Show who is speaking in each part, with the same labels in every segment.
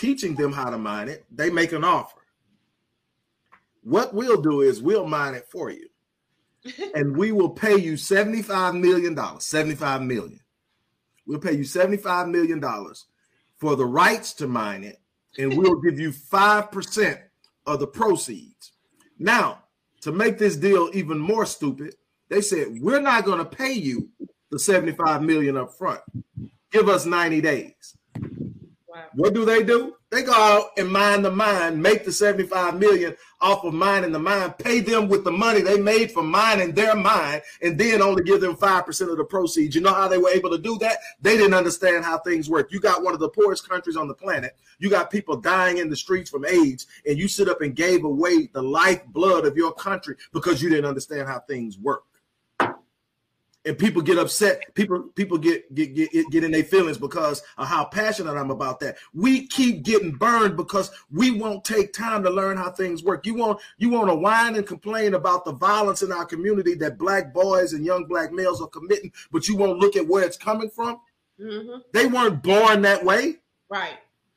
Speaker 1: teaching them how to mine it, they make an offer. What we'll do is we'll mine it for you. And we will pay you $75 million. $75 million. We'll pay you $75 million for the rights to mine it, and we'll give you 5% of the proceeds. Now, to make this deal even more stupid, they said, we're not going to pay you the $75 million up front. Give us 90 days. Wow. What do? They go out and mine the mine, make the $75 million off of mining the mine, pay them with the money they made from mining their mine, and then only give them 5% of the proceeds. You know how they were able to do that? They didn't understand how things work. You got one of the poorest countries on the planet. You got people dying in the streets from AIDS, and you sit up and gave away the lifeblood of your country because you didn't understand how things work. And people get upset. People get in their feelings because of how passionate I'm about that. We keep getting burned because we won't take time to learn how things work. You want to whine and complain about the violence in our community that black boys and young black males are committing, but you won't look at where it's coming from. Mm-hmm. They weren't born that way.
Speaker 2: Right.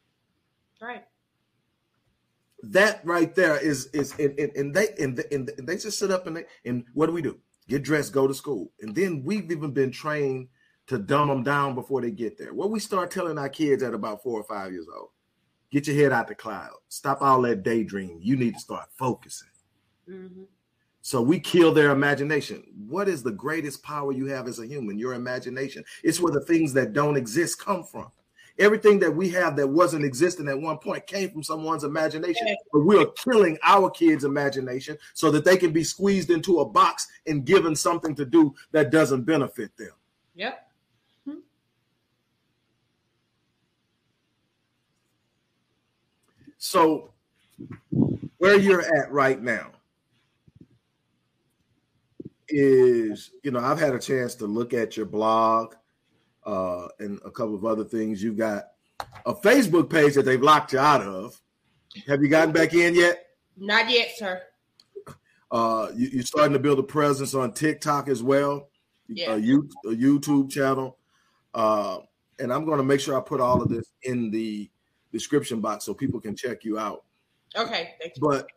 Speaker 1: That right there is and they just sit up and what do? Get dressed, go to school. And then we've even been trained to dumb them down before they get there. What we start telling our kids at about 4 or 5 years old, get your head out the cloud. Stop all that daydream. You need to start focusing. Mm-hmm. So we kill their imagination. What is the greatest power you have as a human? Your imagination. It's where the things that don't exist come from. Everything that we have that wasn't existing at one point came from someone's imagination. But we are killing our kids' imagination so that they can be squeezed into a box and given something to do that doesn't benefit them.
Speaker 2: Yep. Mm-hmm.
Speaker 1: So where you're at right now is, I've had a chance to look at your blog. And a couple of other things. You've got a Facebook page that they've locked you out of. Have you gotten back in yet?
Speaker 2: Not yet, sir.
Speaker 1: You're starting to build a presence on TikTok as well. Yeah. A YouTube channel. And I'm going to make sure I put all of this in the description box so people can check you out.
Speaker 2: Okay, thank you.
Speaker 1: But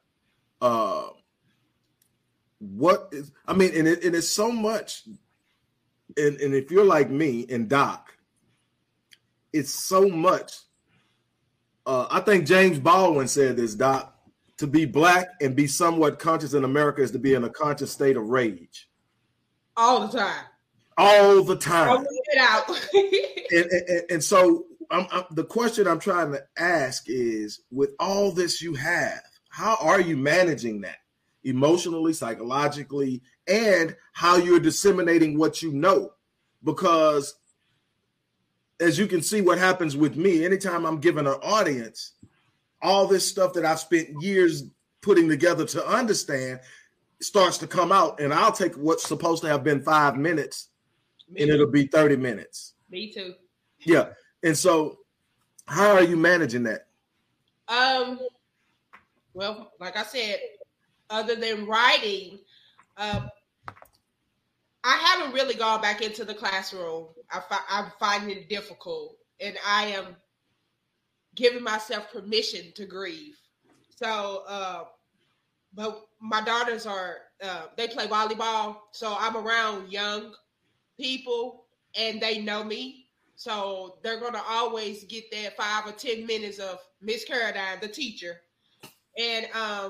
Speaker 1: it's so much. And if you're like me and Doc, it's so much. I think James Baldwin said this, Doc, to be black and be somewhat conscious in America is to be in a conscious state of rage.
Speaker 2: All the time.
Speaker 1: All the time.
Speaker 2: I'll leave it
Speaker 1: out. and so the question I'm trying to ask is, with all this you have, how are you managing that? Emotionally, psychologically, and how you're disseminating what you know. Because as you can see what happens with me, anytime I'm giving an audience all this stuff that I've spent years putting together to understand starts to come out, and I'll take what's supposed to have been 5 minutes and it'll be 30 minutes.
Speaker 2: Me too.
Speaker 1: Yeah. And so how are you managing that?
Speaker 2: Well, like I said, other than writing, I haven't really gone back into the classroom. I'm finding it difficult, and I am giving myself permission to grieve. So, but my daughters they play volleyball, so I'm around young people, and they know me. So they're going to always get that 5 or 10 minutes of Miss Caradine, the teacher. And,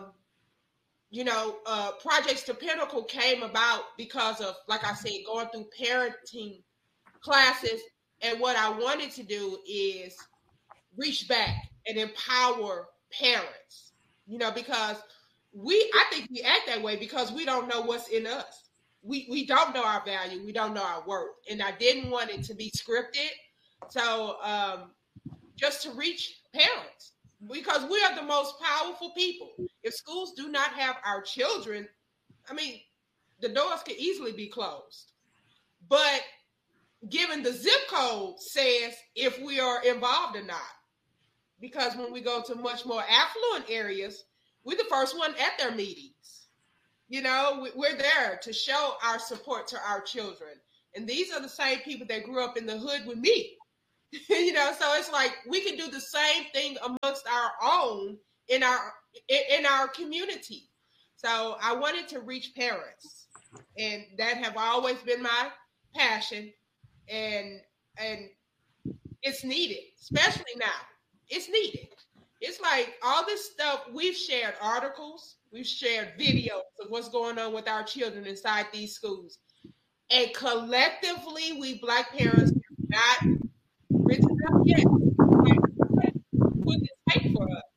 Speaker 2: Projects to Pinnacle came about because of, like I said, going through parenting classes. And what I wanted to do is reach back and empower parents, because I think we act that way because we don't know what's in us. We don't know our value. We don't know our worth. And I didn't want it to be scripted. So just to reach parents, because we are the most powerful people. If schools do not have our children, the doors could easily be closed. But given the zip code says if we are involved or not. Because when we go to much more affluent areas, we're the first one at their meetings. We're there to show our support to our children. And these are the same people that grew up in the hood with me. So it's like we can do the same thing amongst our own in our community. So I wanted to reach parents, and that have always been my passion, and it's needed, especially now. It's needed. It's like all this stuff, we've shared articles, we've shared videos of what's going on with our children inside these schools. And collectively, we Black parents have not risen up yet. Like, what does it take for us?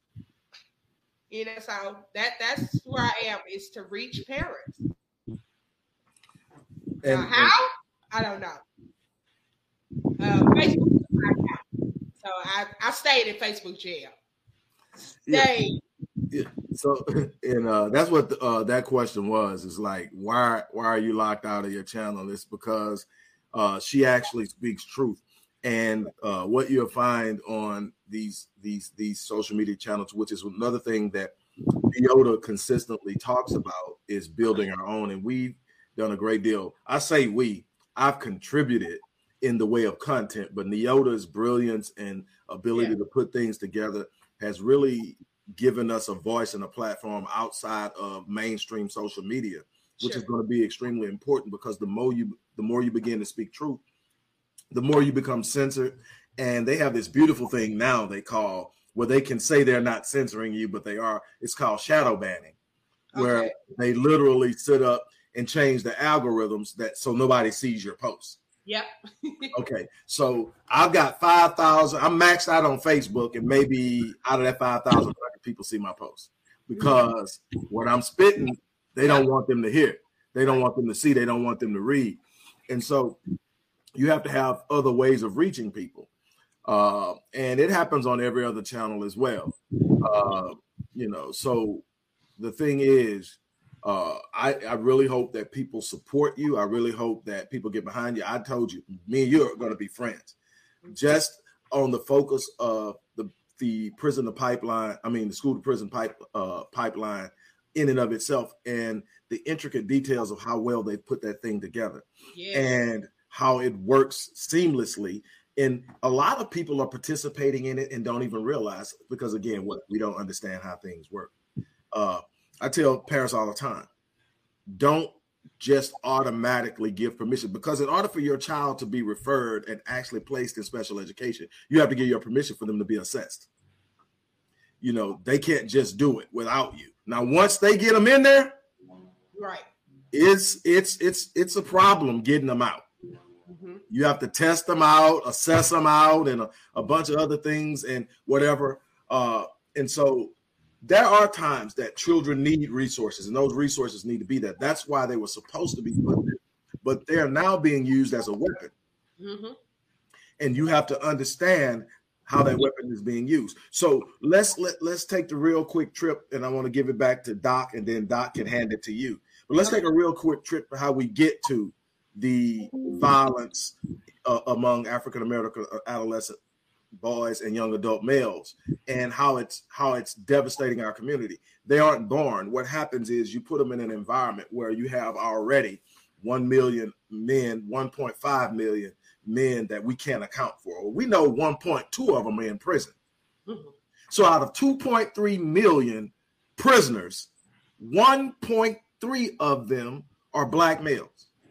Speaker 2: So that's where I am, is to reach parents. How? I don't know. Facebook is my account. So I stayed in Facebook jail.
Speaker 1: Yeah. So, and that's what that question was. Is like, why are you locked out of your channel? It's because she actually speaks truth, and what you'll find on these social media channels, which is another thing that Neota consistently talks about, is building our own, and we've done a great deal. I say I've contributed in the way of content, but Neota's brilliance and ability to put things together has really given us a voice and a platform outside of mainstream social media, which is going to be extremely important, because the more you begin to speak truth, the more you become censored. And they have this beautiful thing now they call, where they can say they're not censoring you, but they are. It's called shadow banning, where they literally sit up and change the algorithms so nobody sees your posts.
Speaker 2: Yep.
Speaker 1: Okay, so I've got 5,000. I'm maxed out on Facebook, and maybe out of that 5,000 people see my posts, because what I'm spitting, they don't want them to hear. They don't want them to see. They don't want them to read. And so you have to have other ways of reaching people. And it happens on every other channel as well. So the thing is, I really hope that people support you. I really hope that people get behind you. I told you, me and you are going to be friends. Just on the focus of the prison to pipeline, the school to prison pipeline in and of itself, and the intricate details of how well they put that thing together, and how it works seamlessly. And a lot of people are participating in it and don't even realize, because again, we don't understand how things work. I tell parents all the time, don't just automatically give permission, because in order for your child to be referred and actually placed in special education, you have to give your permission for them to be assessed. They can't just do it without you. Now, once they get them in there,
Speaker 2: right,
Speaker 1: it's a problem getting them out. Mm-hmm. You have to test them out, assess them out, and a bunch of other things and whatever. And so there are times that children need resources, and those resources need to be there. That's why they were supposed to be put there, but they are now being used as a weapon. Mm-hmm. And you have to understand how that weapon is being used. So let's take the real quick trip, and I want to give it back to Doc, and then Doc can hand it to you. But let's take a real quick trip to how we get to the violence among African American adolescent boys and young adult males, and how it's devastating our community. They aren't born. What happens is you put them in an environment where you have already 1 million men, 1.5 million men that we can't account for. We know 1.2 of them are in prison. Mm-hmm. So out of 2.3 million prisoners, 1.3 of them are Black males.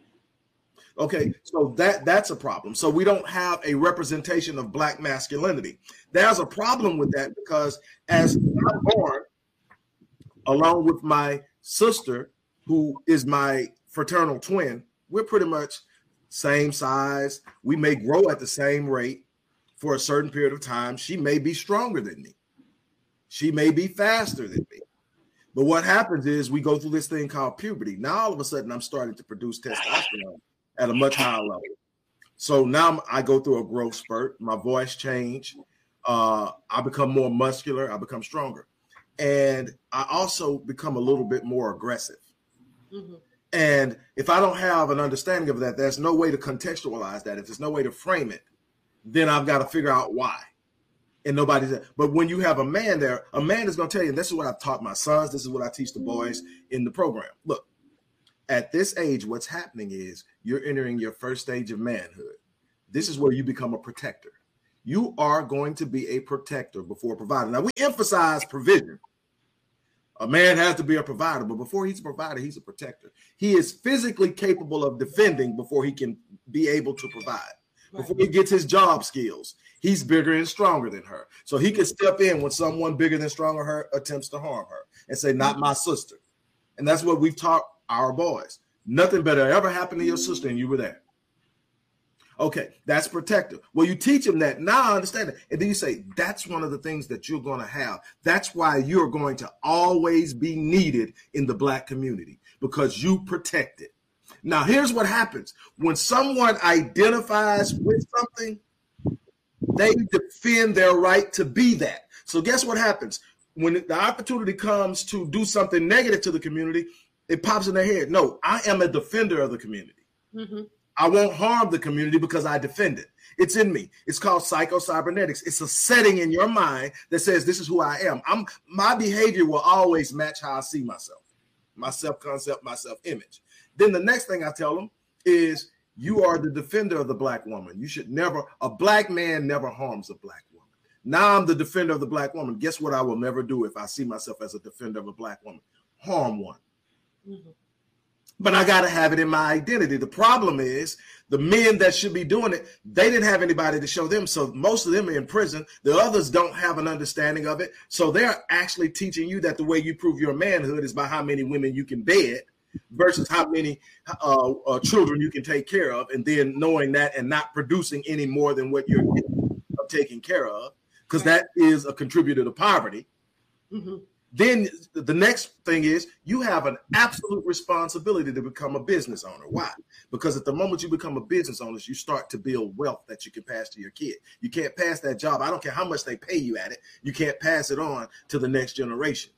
Speaker 1: Okay, so that's a problem. So we don't have a representation of Black masculinity. There's a problem with that, because as I'm born, along with my sister, who is my fraternal twin, we're pretty much same size. We may grow at the same rate for a certain period of time. She may be stronger than me. She may be faster than me. But what happens is we go through this thing called puberty. Now, all of a sudden, I'm starting to produce testosterone at a much higher level. So now I go through a growth spurt. My voice change. I become more muscular. I become stronger. And I also become a little bit more aggressive. Mm-hmm. And if I don't have an understanding of that, there's no way to contextualize that. If there's no way to frame it, then I've got to figure out why. And nobody's there. But when you have a man there, a man is going to tell you, and this is what I've taught my sons. This is what I teach the boys in the program. Look, at this age, what's happening is you're entering your first stage of manhood. This is where you become a protector. You are going to be a protector before a provider. Now, we emphasize provision. A man has to be a provider, but before he's a provider, he's a protector. He is physically capable of defending before he can be able to provide. Right. Before he gets his job skills, he's bigger and stronger than her. So he can step in when someone bigger than stronger her attempts to harm her and say, not my sister. And that's what we've taught our boys. Nothing better ever happened to your sister and you were there. Okay, that's protective. Well, you teach them that. Now I understand it. And then you say, that's one of the things that you're going to have. That's why you're going to always be needed in the Black community, because you protect it. Now, here's what happens. When someone identifies with something, they defend their right to be that. So guess what happens? When the opportunity comes to do something negative to the community, it pops in their head. No, I am a defender of the community. Mm-hmm. I won't harm the community because I defend it. It's in me. It's called psycho-cybernetics. It's a setting in your mind that says this is who I am. My behavior will always match how I see myself, my self-concept, my self-image. Then the next thing I tell them is you are the defender of the Black woman. You should never, a Black man never harms a Black woman. Now I'm the defender of the Black woman. Guess what I will never do if I see myself as a defender of a Black woman? Harm one. Mm-hmm. But I got to have it in my identity. The problem is the men that should be doing it, they didn't have anybody to show them. So most of them are in prison. The others don't have an understanding of it. So they're actually teaching you that the way you prove your manhood is by how many women you can bed versus how many children you can take care of. And then knowing that and not producing any more than what you're taking care of, because that is a contributor to poverty. Mm-hmm. Then the next thing is you have an absolute responsibility to become a business owner. Why? Because at the moment you become a business owner, you start to build wealth that you can pass to your kid. You can't pass that job. I don't care how much they pay you at it. You can't pass it on to the next generation.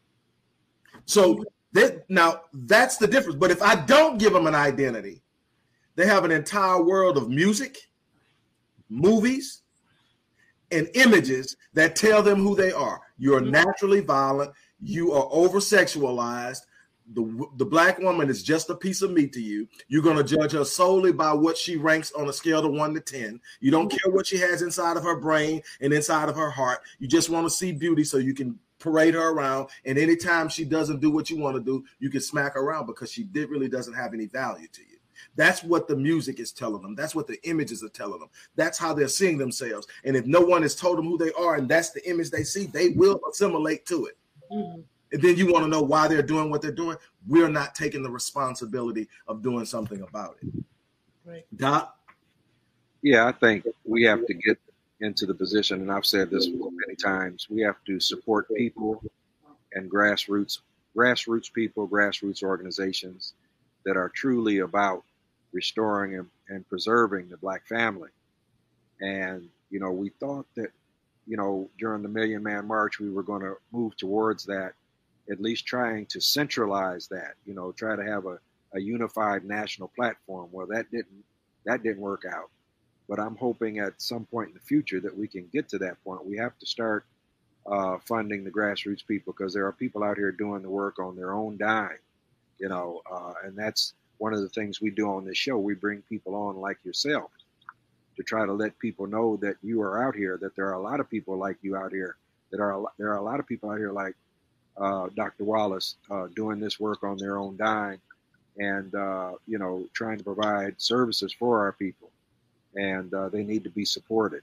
Speaker 1: So now that's the difference. But if I don't give them an identity, they have an entire world of music, movies, and images that tell them who they are. You're naturally violent. You are over-sexualized. The Black woman is just a piece of meat to you. You're going to judge her solely by what she ranks on a scale of 1 to 10. You don't care what she has inside of her brain and inside of her heart. You just want to see beauty so you can parade her around. And anytime she doesn't do what you want to do, you can smack her around because she really doesn't have any value to you. That's what the music is telling them. That's what the images are telling them. That's how they're seeing themselves. And if no one has told them who they are and that's the image they see, they will assimilate to it. Mm-hmm. And then you want to know why they're doing what they're doing. We're not taking the responsibility of doing something about it. Right. Doc?
Speaker 3: Yeah, I think we have to get into the position, and I've said this many times, we have to support people and grassroots people, grassroots organizations that are truly about restoring and preserving the Black family. And, we thought that, during the Million Man March, we were going to move towards that, at least trying to centralize that, try to have a unified national platform. Well, that didn't work out. But I'm hoping at some point in the future that we can get to that point. We have to start funding the grassroots people, because there are people out here doing the work on their own dime, and that's one of the things we do on this show. We bring people on like yourself to try to let people know that you are out here, that there are a lot of people like you out here, there are a lot of people out here like Dr. Wallace doing this work on their own dime and, trying to provide services for our people. And they need to be supported.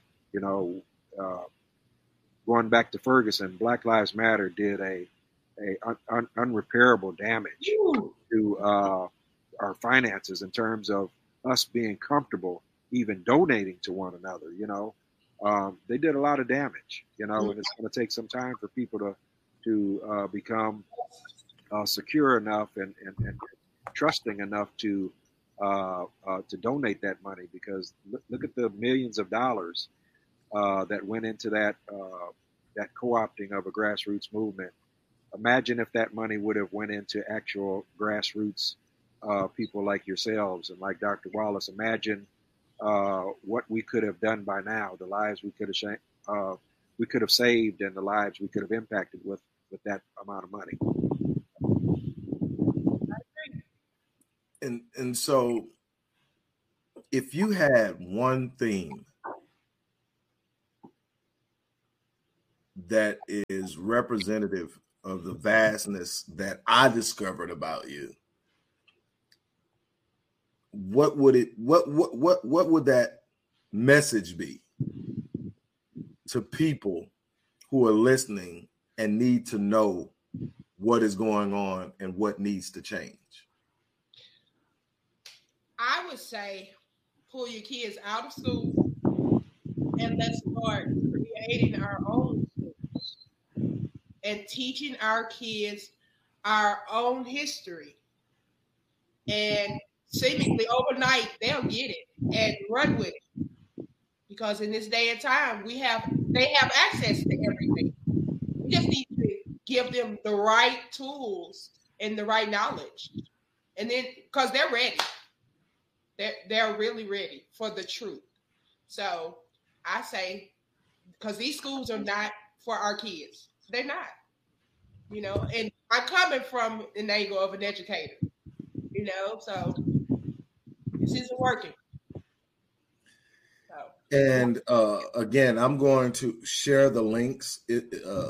Speaker 3: Going back to Ferguson, Black Lives Matter did a unrepairable damage to our finances in terms of us being comfortable even donating to one another. They did a lot of damage. And it's going to take some time for people to become secure enough and trusting enough to donate that money, because look at the millions of dollars that went into that co-opting of a grassroots movement. Imagine if that money would have went into actual grassroots people like yourselves and like Dr. Wallace. Imagine what we could have done by now, the lives we could have saved, and the lives we could have impacted with that amount of money.
Speaker 1: And so if you had one theme that is representative of the vastness that I discovered about you, what would that message be to people who are listening and need to know what is going on and what needs to change?
Speaker 2: I would say pull your kids out of school and let's start creating our own schools and teaching our kids our own history. And seemingly overnight, they'll get it and run with it. Because in this day and time, they have access to everything. We just need to give them the right tools and the right knowledge. And then, because they're ready. They're really ready for the truth. So I say, because these schools are not for our kids. They're not. And I'm coming from an angle of an educator, so this isn't working. So.
Speaker 1: And again, I'm going to share the links in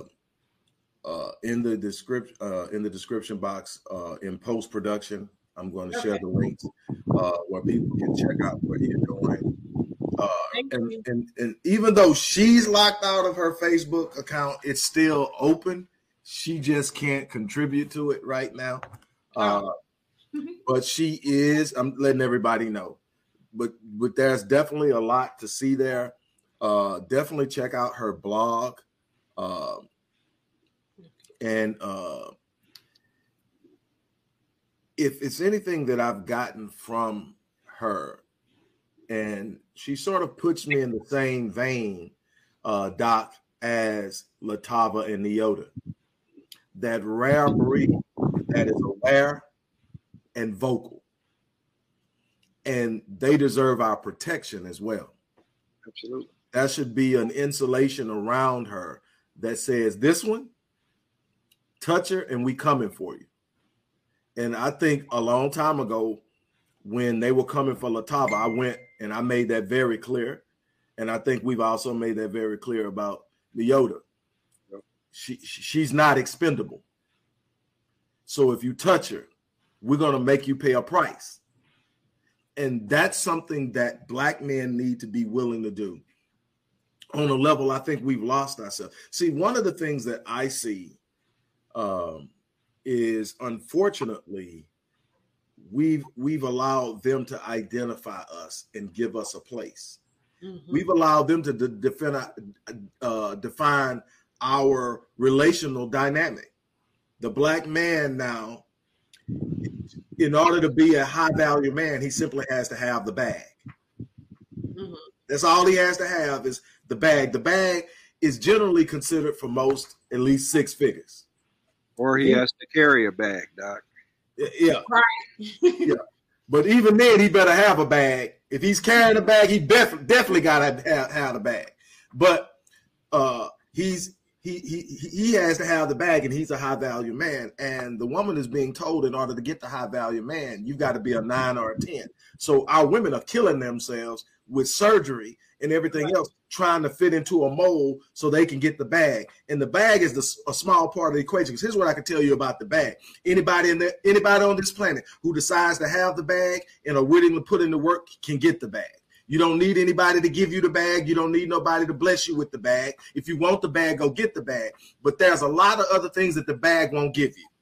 Speaker 1: the description box in post-production. I'm going to share the links where people can check out what you're doing. And even though she's locked out of her Facebook account, it's still open. She just can't contribute to it right now. But she is. I'm letting everybody know. But there's definitely a lot to see there. Definitely check out her blog. And if it's anything that I've gotten from her, and she sort of puts me in the same vein, Doc, as Latava and Neota, that rare breed that is aware and vocal. And they deserve our protection as well.
Speaker 3: Absolutely.
Speaker 1: That should be an insulation around her that says, this one, touch her and we coming for you. And I think a long time ago, when they were coming for Latava, I went and I made that very clear. And I think we've also made that very clear about Neota. Yep. She's not expendable. So if you touch her, we're going to make you pay a price. And that's something that Black men need to be willing to do. On a level, I think we've lost ourselves. See, one of the things that I see is, unfortunately, we've allowed them to identify us and give us a place. Mm-hmm. We've allowed them to define our relational dynamic. The Black man now, in order to be a high value man, he simply has to have the bag. Mm-hmm. That's all he has to have is the bag. The bag is generally considered for most at least 6 figures.
Speaker 3: Or he has to carry a bag, Doc.
Speaker 1: Yeah. Right. Yeah. But even then, he better have a bag. If he's carrying a bag, he definitely got to have the bag. But he has to have the bag, and he's a high value man. And the woman is being told, in order to get the high value man, you've got to be a 9 or a 10. So our women are killing themselves with surgery and everything else, trying to fit into a mold so they can get the bag. And the bag is a small part of the equation. Because here's what I can tell you about the bag. Anybody on this planet who decides to have the bag and are willing to put in the work can get the bag. You don't need anybody to give you the bag. You don't need nobody to bless you with the bag. If you want the bag, go get the bag. But there's a lot of other things that the bag won't give you.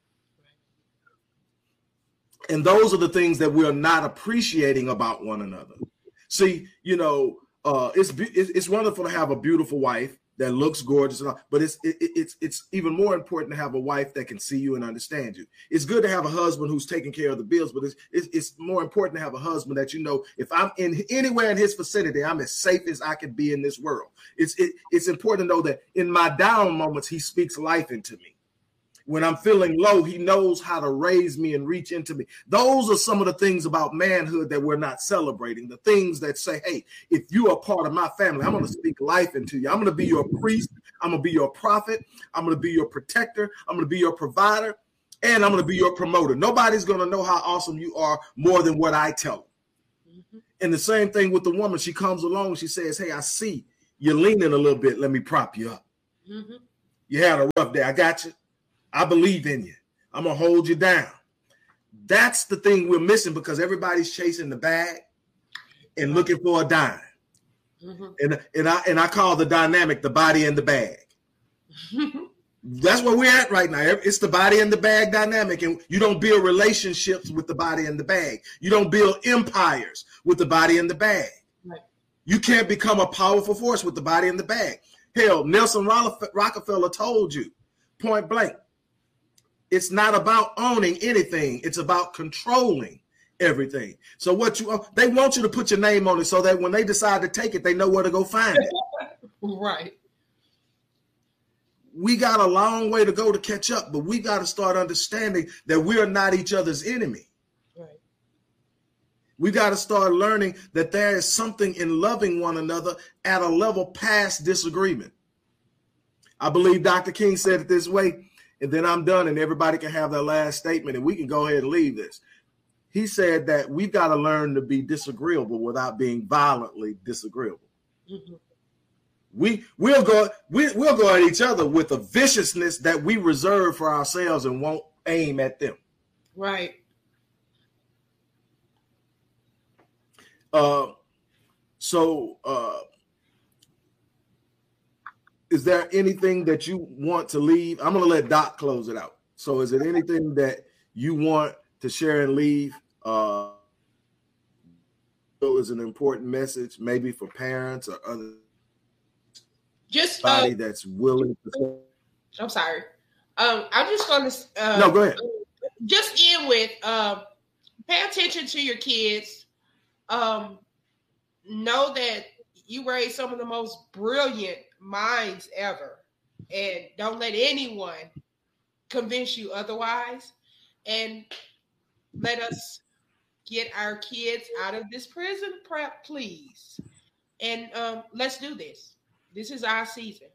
Speaker 1: And those are the things that we're not appreciating about one another. See, it's wonderful to have a beautiful wife that looks gorgeous, but it's even more important to have a wife that can see you and understand you. It's good to have a husband who's taking care of the bills, but it's more important to have a husband that, if I'm anywhere in his vicinity, I'm as safe as I can be in this world. It's important to know that in my down moments, he speaks life into me. When I'm feeling low, he knows how to raise me and reach into me. Those are some of the things about manhood that we're not celebrating. The things that say, hey, if you are part of my family, I'm going to speak life into you. I'm going to be your priest. I'm going to be your prophet. I'm going to be your protector. I'm going to be your provider. And I'm going to be your promoter. Nobody's going to know how awesome you are more than what I tell them. Mm-hmm. And the same thing with the woman. She comes along. She says, hey, I see you're leaning a little bit. Let me prop you up. Mm-hmm. You had a rough day. I got you. I believe in you. I'm going to hold you down. That's the thing we're missing because everybody's chasing the bag and looking for a dime. Mm-hmm. And I call the dynamic the body and the bag. That's where we're at right now. It's the body and the bag dynamic. And you don't build relationships with the body and the bag. You don't build empires with the body and the bag. Right. You can't become a powerful force with the body and the bag. Hell, Nelson Rockefeller told you, point blank, it's not about owning anything. It's about controlling everything. So they want you to put your name on it so that when they decide to take it, they know where to go find it.
Speaker 2: Right.
Speaker 1: We got a long way to go to catch up, but we got to start understanding that we are not each other's enemy. Right. We got to start learning that there is something in loving one another at a level past disagreement. I believe Dr. King said it this way, and then I'm done, and everybody can have their last statement, and we can go ahead and leave this. He said that we've got to learn to be disagreeable without being violently disagreeable. Mm-hmm. We'll go at each other with a viciousness that we reserve for ourselves and won't aim at them.
Speaker 2: Right.
Speaker 1: Is there anything that you want to leave? I'm going to let Doc close it out. So is it anything that you want to share and leave? Is an important message maybe for parents or other somebody that's willing to.
Speaker 2: I'm sorry. I'm just going to.
Speaker 1: No, go ahead.
Speaker 2: Just end with pay attention to your kids. Know that you raised some of the most brilliant minds ever, and don't let anyone convince you otherwise. And let us get our kids out of this prison prep, please. And let's do this. This is our season.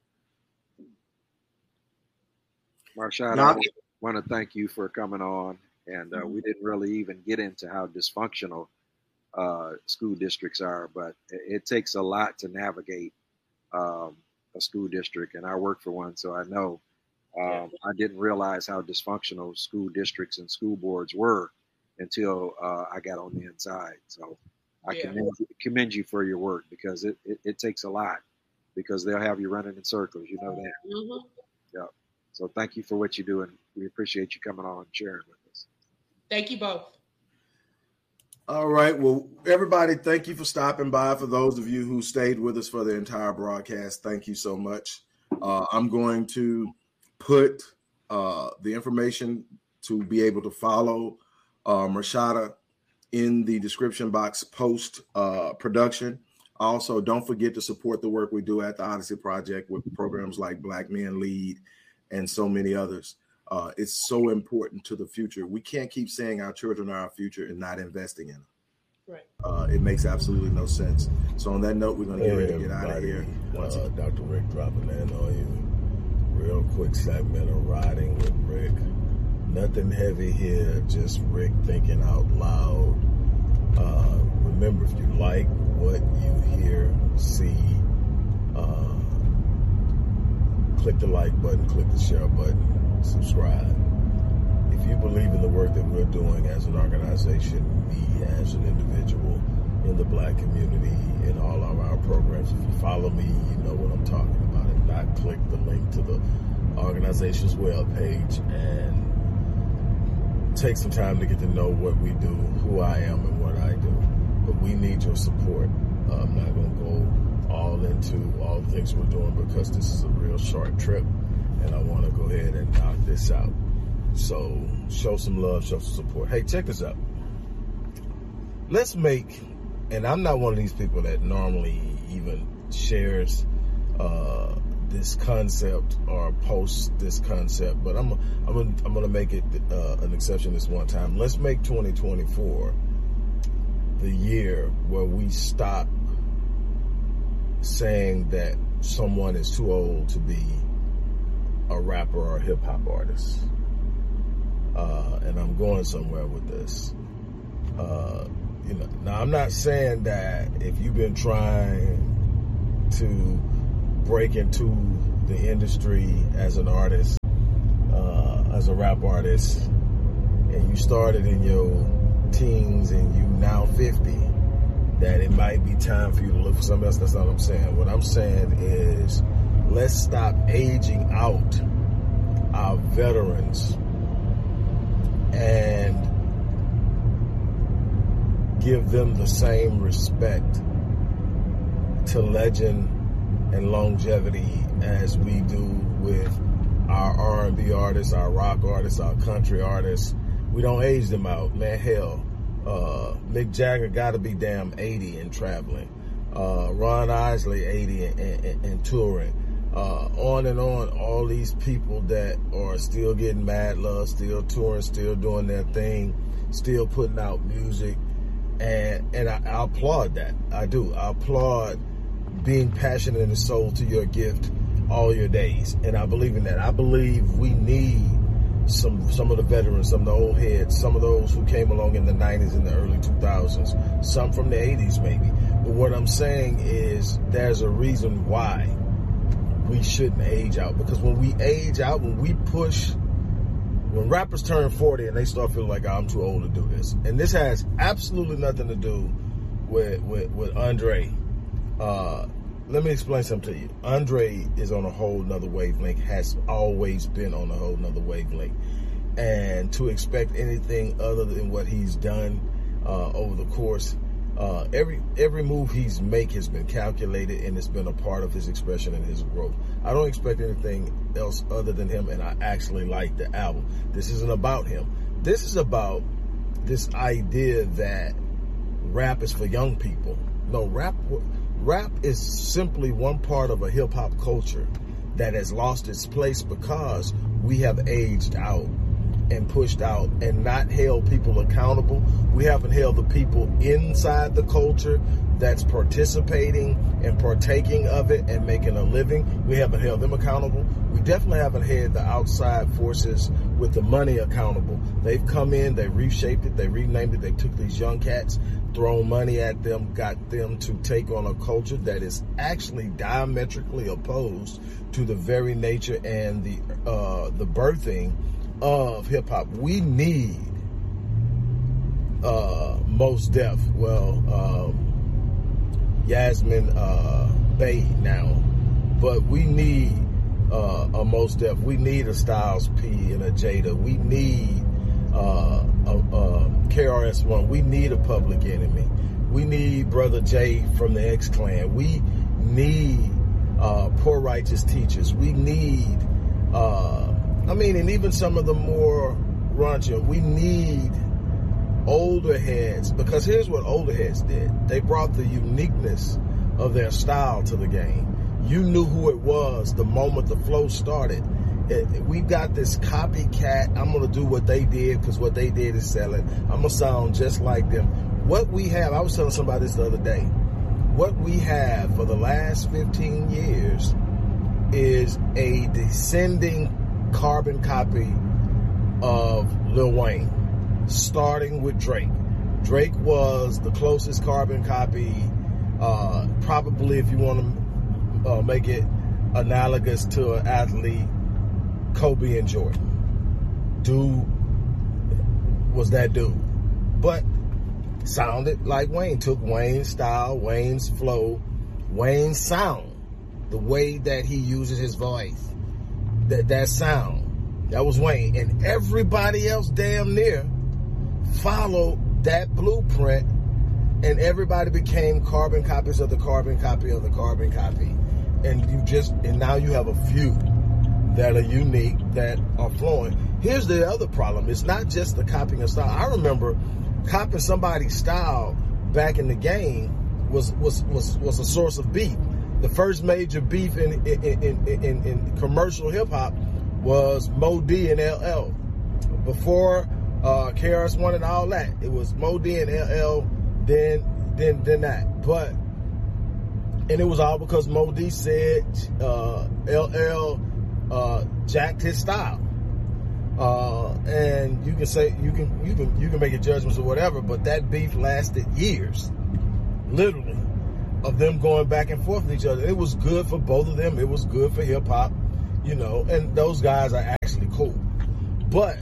Speaker 3: Marshad, I want to thank you for coming on. And we didn't really even get into how dysfunctional school districts are, but it takes a lot to navigate a school district. And I work for one, so I know. I didn't realize how dysfunctional school districts and school boards were until I got on the inside. So I commend you for your work because it takes a lot. Because they'll have you running in circles, you know that. Mm-hmm. Yeah. So thank you for what you do, and we appreciate you coming on and sharing with us.
Speaker 2: Thank you both.
Speaker 1: All right. Well, everybody, thank you for stopping by. For those of you who stayed with us for the entire broadcast, thank you so much. I'm going to put the information to be able to follow Marshada in the description box post production. Also, don't forget to support the work we do at the Odyssey Project with programs like Black Men Lead and so many others. It's so important to the future. We can't keep saying our children are our future and not investing in them. Right. It makes absolutely no sense. So on that note, we're going to get ready to get out of here.
Speaker 4: Dr. Rick dropping in on you. Real quick segment of Riding with Rick. Nothing heavy here, just Rick thinking out loud. Remember, if you like what you hear, see, click the like button, click the share button, subscribe. If you believe in the work that we're doing as an organization, me as an individual in the Black community, in all of our programs, if you follow me, you know what I'm talking about. If not, click the link to the organization's webpage and take some time to get to know what we do, who I am, and what I do. But we need your support. I'm not going to go all into all the things we're doing because this is a real short trip, and I want to go ahead and knock this out. So show some love, show some support. Hey, check this out. Let's make, and I'm not one of these people that normally even shares this concept or post this concept, but I'm gonna make it an exception this one time. Let's make 2024 the year where we stop saying that someone is too old to be a rapper or a hip hop artist. And I'm going somewhere with this. Now I'm not saying that if you've been trying to break into the industry as an artist, as a rap artist, and you started in your teens and you now 50, that it might be time for you to look for something else. That's not what I'm saying. What I'm saying is, let's stop aging out our veterans and give them the same respect to legend and longevity as we do with our R&B artists, our rock artists, our country artists. We don't age them out, man. Hell, Mick Jagger got to be damn 80 and traveling. Ron Isley 80 and touring. On and on, all these people that are still getting mad love, still touring, still doing their thing, still putting out music. And I applaud that. I do. I applaud being passionate and sold to your gift all your days. And I believe in that. I believe we need some of the veterans, some of the old heads, some of those who came along in the 90s and the early 2000s, some from the 80s maybe. But what I'm saying is there's a reason why we shouldn't age out. Because when we age out, when rappers turn 40 and they start feeling like, I'm too old to do this. And this has absolutely nothing to do with Andre. Let me explain something to you. Andre is on a whole nother wavelength, has always been on a whole nother wavelength. And to expect anything other than what he's done over the course, every move he's made has been calculated, and it's been a part of his expression and his growth. I don't expect anything else other than him, and I actually like the album. This isn't about him. This is about this idea that rap is for young people. No, rap is simply one part of a hip-hop culture that has lost its place because we have aged out and pushed out and not held people accountable. We haven't held the people inside the culture that's participating and partaking of it and making a living. We haven't held them accountable. We definitely haven't had the outside forces with the money accountable. They've come in, they reshaped it, they renamed it, they took these young cats, thrown money at them, got them to take on a culture that is actually diametrically opposed to the very nature and the birthing of hip hop. We need Mos Def, Yasmin Bey now, but we need a Mos Def. We need a Styles P and a Jada. We need a KRS-One. We need a Public Enemy. We need Brother Jay from the X-Clan. We need Poor Righteous Teachers. We need and even some of the more raunchy, we need older heads, because here's what older heads did. They brought the uniqueness of their style to the game. You knew who it was the moment the flow started. We got this copycat, I'm going to do what they did because what they did is selling. I'm going to sound just like them. What we have, I was telling somebody this the other day, what we have for the last 15 years is a descending carbon copy of Lil Wayne, starting with Drake. Drake was the closest carbon copy, probably, if you want to make it analogous to an athlete, Kobe and Jordan. Dude was that dude. But sounded like Wayne. Took Wayne's style, Wayne's flow, Wayne's sound, the way that he uses his voice. That sound, that was Wayne. And everybody else damn near followed that blueprint, and everybody became carbon copies of the carbon copy of the carbon copy. And now you have a few that are unique, that are flowing. Here's the other problem. It's not just the copying of style. I remember copying somebody's style back in the game was a source of beef. The first major beef in commercial hip hop was Mo D and LL. Before KRS-One and all that, it was Mo D and LL, then that. And it was all because Mo D said LL jacked his style. And you can say you can make your judgments or whatever, but that beef lasted years, literally, of them going back and forth with each other. It was good for both of them. It was good for hip hop. you know, and those guys are actually cool. But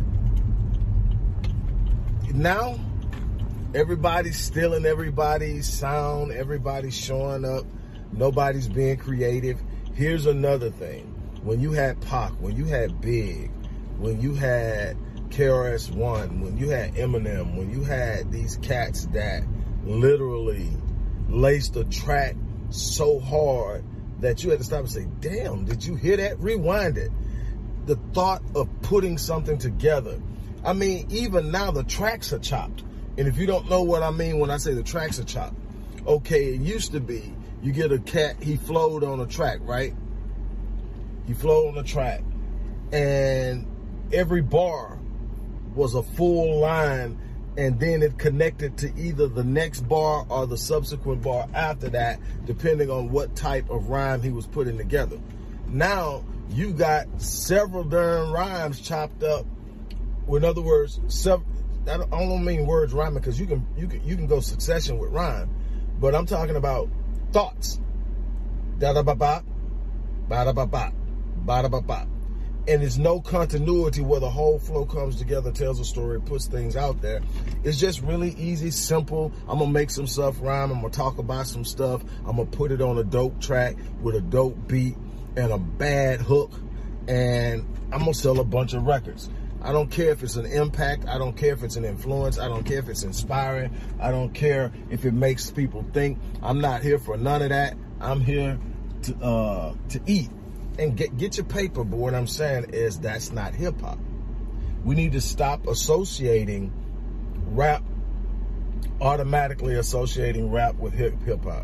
Speaker 4: now everybody's stealing everybody's sound, everybody's showing up, nobody's being creative. Here's another thing. When you had Pac, when you had Big, when you had KRS-One, when you had Eminem, when you had these cats that literally laced the track so hard that you had to stop and say, damn, did you hear that? Rewind it. The thought of putting something together. I mean, even now the tracks are chopped. And if you don't know what I mean when I say the tracks are chopped, okay, it used to be you get a cat, he flowed on a track, right? He flowed on a track. And every bar was a full line, and then it connected to either the next bar or the subsequent bar after that, depending on what type of rhyme he was putting together. Now, you got several darn rhymes chopped up. In other words, I don't mean words rhyming, because you can go succession with rhyme, but I'm talking about thoughts. Da-da-ba-ba, ba-da-ba-ba, ba-da-ba-ba. And there's no continuity where the whole flow comes together, tells a story, puts things out there. It's just really easy, simple. I'm going to make some stuff rhyme. I'm going to talk about some stuff. I'm going to put it on a dope track with a dope beat and a bad hook. And I'm going to sell a bunch of records. I don't care if it's an impact. I don't care if it's an influence. I don't care if it's inspiring. I don't care if it makes people think. I'm not here for none of that. I'm here to eat and get your paper. But what I'm saying is that's not hip hop. We need to stop associating rap, automatically associating rap with hip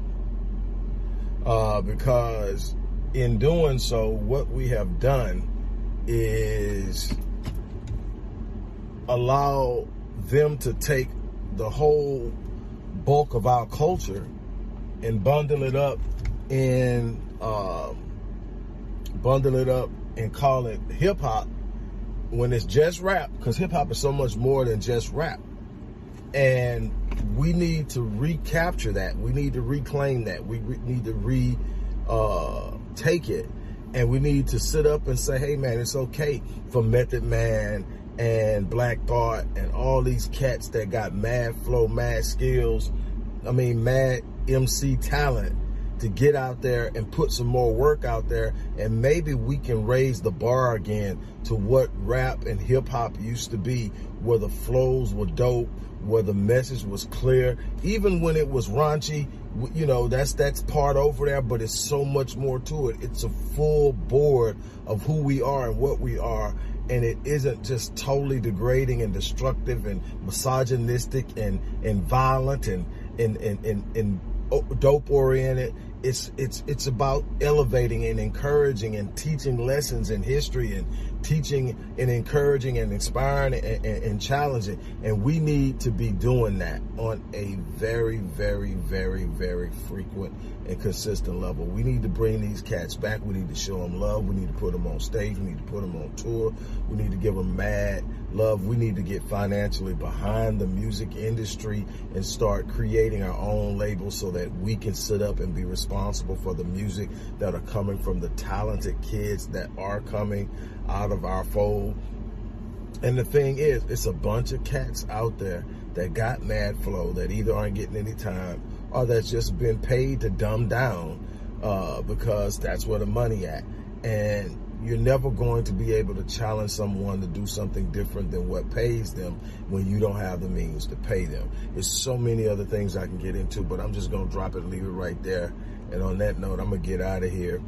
Speaker 4: hop. Because in doing so, what we have done is allow them to take the whole bulk of our culture and bundle it up and call it hip hop when it's just rap, because hip hop is so much more than just rap. And we need to recapture that. We need to reclaim that. We need to take it, and we need to sit up and say, hey man, it's okay for Method Man and Black Thought and all these cats that got mad flow, mad skills, mad MC talent, to get out there and put some more work out there, and maybe we can raise the bar again to what rap and hip hop used to be, where the flows were dope, where the message was clear, even when it was raunchy. You know, that's part over there, but it's so much more to it. It's a full board of who we are and what we are. And it isn't just totally degrading and destructive and misogynistic and violent and dope oriented. It's about elevating and encouraging and teaching lessons in history and teaching and encouraging and inspiring and challenging. And we need to be doing that on a very, very, very, very frequent and consistent level. We need to bring these cats back. We need to show them love. We need to put them on stage. We need to put them on tour. We need to give them mad love. We need to get financially behind the music industry and start creating our own labels so that we can sit up and be responsible for the music that are coming from the talented kids that are coming out of our fold. And the thing is, it's a bunch of cats out there that got mad flow that either aren't getting any time or that's just been paid to dumb down because that's where the money at. And you're never going to be able to challenge someone to do something different than what pays them when you don't have the means to pay them. There's so many other things I can get into, but I'm just going to drop it and leave it right there. And on that note, I'm going to get out of here,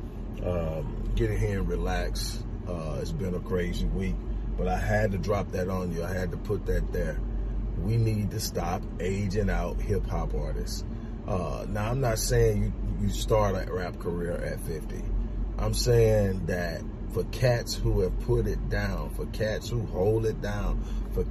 Speaker 4: get in here and relax. It's been a crazy week, but I had to drop that on you. I had to put that there. We need to stop aging out hip-hop artists. Now, I'm not saying you start a rap career at 50. I'm saying that for cats who have put it down, for cats who hold it down, for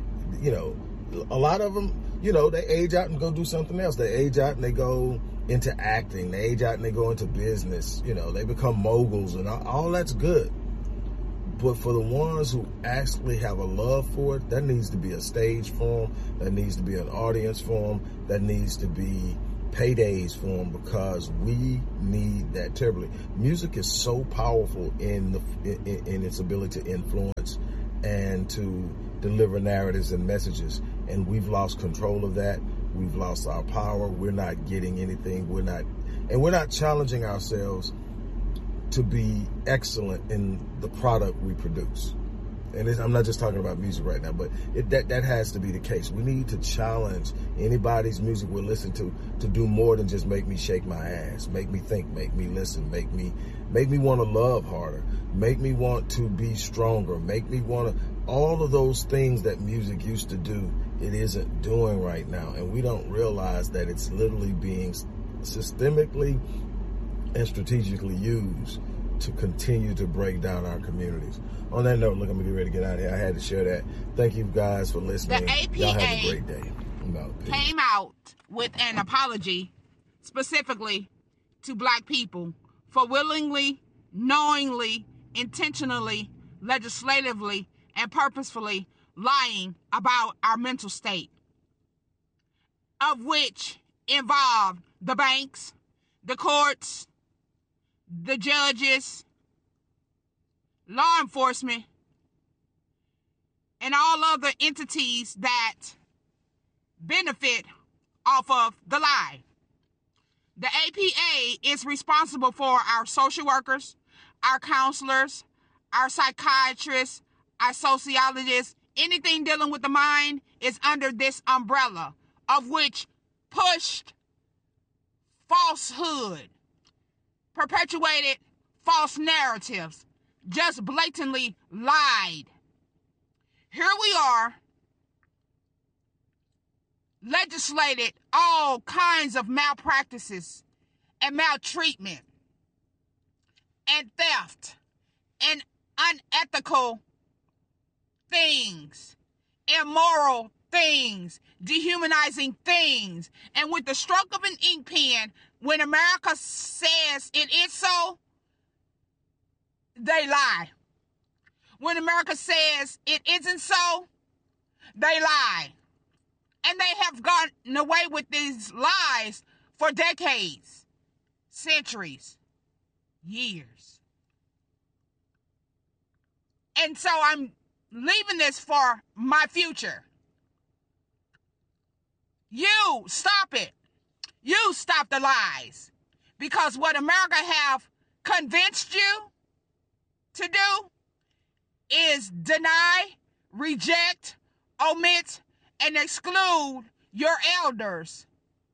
Speaker 4: a lot of them, they age out and go do something else. They age out and they go into acting. They age out and they go into business. They become moguls, and all that's good. But for the ones who actually have a love for it, that needs to be a stage for them. That needs to be an audience for them. That needs to be paydays for them, because we need that terribly. Music is so powerful in its ability to influence and to deliver narratives and messages, and we've lost control of that. We've lost our power. We're not getting anything. We're not challenging ourselves to be excellent in the product we produce. And I'm not just talking about music right now, but that has to be the case. We need to challenge anybody's music we listen to do more than just make me shake my ass, make me think, make me listen, make me want to love harder, make me want to be stronger, make me want to, all of those things that music used to do, it isn't doing right now. And we don't realize that it's literally being systemically and strategically used to continue to break down our communities. On that note, look, I'm going to get ready to get out of here. I had to share that. Thank you guys for listening.
Speaker 5: The APA
Speaker 4: Y'all have a great day.
Speaker 5: Came out with an apology specifically to Black people for willingly, knowingly, intentionally, legislatively, and purposefully lying about our mental state, of which involved the banks, the courts, the judges, law enforcement, and all other entities that benefit off of the lie. The APA is responsible for our social workers, our counselors, our psychiatrists, our sociologists. Anything dealing with the mind is under this umbrella, of which pushed falsehood, perpetuated false narratives, just blatantly lied. Here we are, legislated all kinds of malpractices and maltreatment and theft and unethical things, immoral things, dehumanizing things. And with the stroke of an ink pen, when America says it is so, they lie. When America says it isn't so, they lie. And they have gotten away with these lies for decades, centuries, years. And so I'm leaving this for my future. You stop it. You stop the lies. Because what America have convinced you to do is deny, reject, omit, and exclude your elders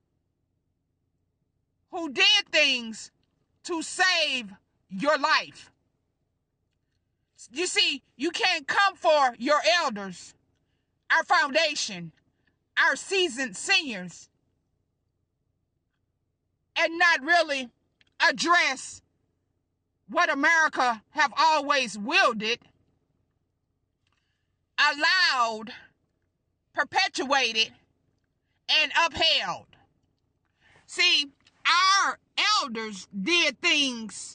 Speaker 5: who did things to save your life. You see, you can't come for your elders, our foundation, our seasoned seniors, and not really address what America have always wielded, allowed, perpetuated, and upheld. See, our elders did things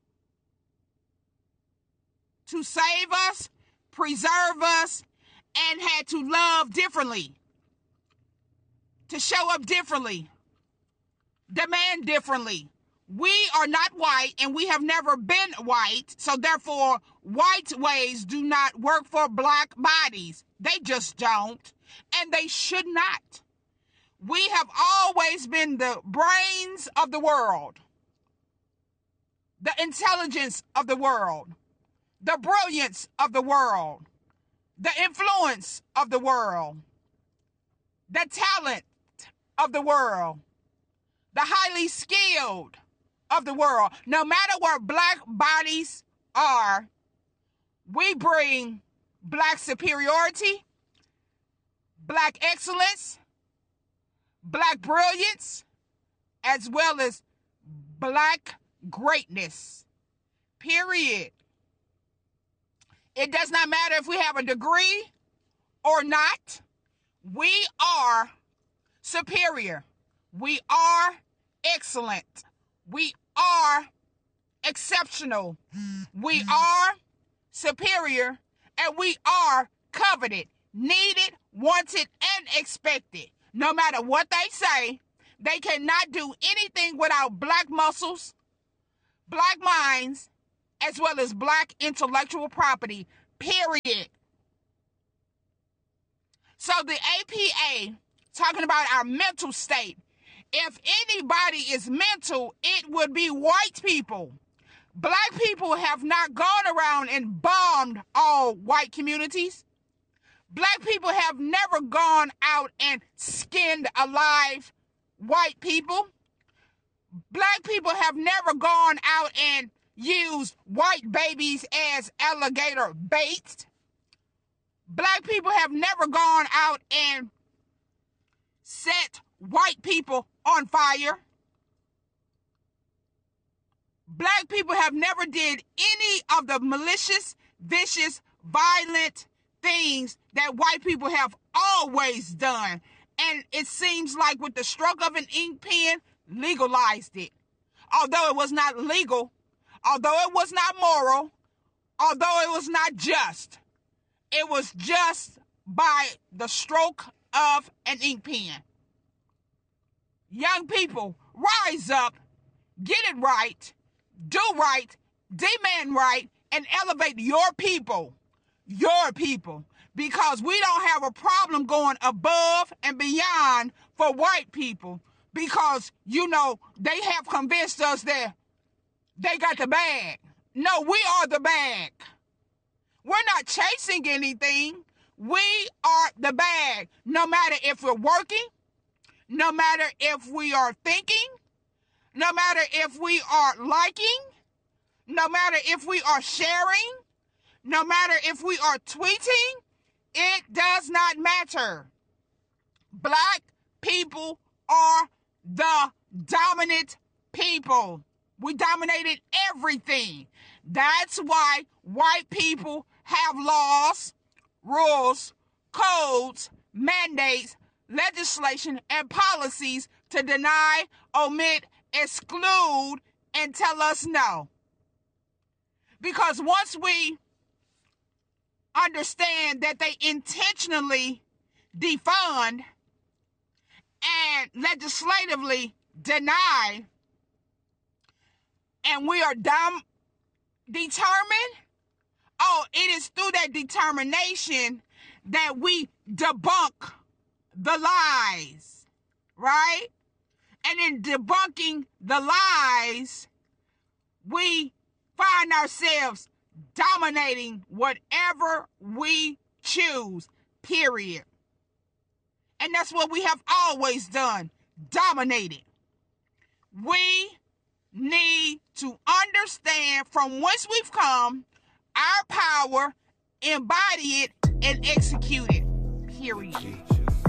Speaker 5: to save us, preserve us, and had to love differently, to show up differently, demand differently. We are not white, and we have never been white, so therefore white ways do not work for Black bodies. They just don't, and they should not. We have always been the brains of the world, the intelligence of the world, the brilliance of the world, the influence of the world, the talent of the world, the highly skilled of the world. No matter where Black bodies are, we bring Black superiority, Black excellence, Black brilliance, as well as Black greatness. Period. It does not matter if we have a degree or not. We are superior. We are excellent. We are exceptional. We are superior, and we are coveted, needed, wanted, and expected. No matter what they say, They cannot do anything without black muscles, black minds, as well as black intellectual property, period. So the APA, talking about our mental state, if anybody is mental, it would be white people. Black people have not gone around and bombed all white communities. Black people have never gone out and skinned alive white people. Black people have never gone out and used white babies as alligator bait. Black people have never gone out and set white people on fire. Black people have never did any of the malicious, vicious, violent things that white people have always done. And it seems like with the stroke of an ink pen, legalized it. Although it was not legal, although it was not moral, although it was not just, it was just by the stroke of an ink pen. Young people, rise up, get it right, do right, demand right, and elevate your people, because we don't have a problem going above and beyond for white people, because, you know, they have convinced us that they got the bag. No, we are the bag. We're not chasing anything. We are the bag. No matter if we're working, no matter if we are thinking, no matter if we are liking, no matter if we are sharing, no matter if we are tweeting, it does not matter. Black people are the dominant people. We dominated everything. That's why white people have laws, rules, codes, mandates, legislation, and policies to deny, omit, exclude, and tell us no. Because once we understand that they intentionally defund and legislatively deny, and we are determined, it is through that determination that we debunk the lies, right? And in debunking the lies, we find ourselves dominating whatever we choose, period. And that's what we have always done, dominated. We need to understand from whence we've come, our power, embody it, and execute it, period.